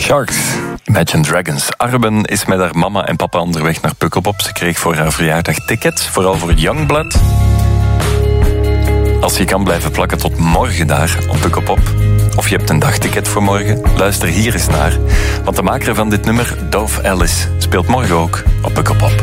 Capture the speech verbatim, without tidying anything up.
Sharks, Imagine Dragons. Arben is met haar mama en papa onderweg naar Pukkelpop. Ze kreeg voor haar verjaardag tickets, vooral voor Youngblood. Als je kan blijven plakken tot morgen daar op Pukkelpop, of je hebt een dagticket voor morgen, luister hier eens naar. Want de maker van dit nummer, Dove Ellis, speelt morgen ook op Pukkelpop.